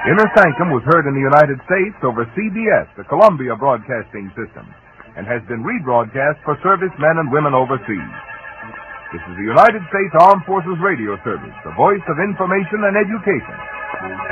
Inner Sanctum was heard in the United States over CBS, the Columbia Broadcasting System, and has been rebroadcast for servicemen and women overseas. This is the United States Armed Forces Radio Service, the voice of information and education.